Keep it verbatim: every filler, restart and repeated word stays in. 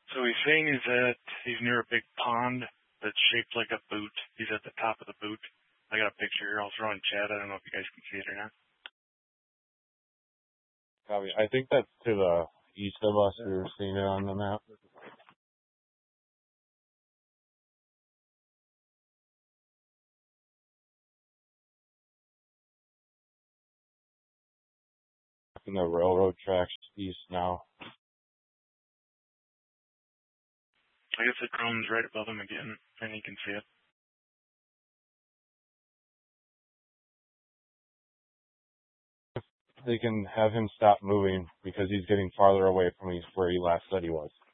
So he's saying he's at, he's near a big pond that's shaped like a boot. He's at the top of the boot. I got a picture here. I'll throw in chat. I don't know if you guys can see it or not. Copy. I think that's to the east of us. We were seeing it on the map. In the railroad tracks east now. I guess the drone's right above him again, and he can see it. They can have him stop moving because he's getting farther away from where he last said he was.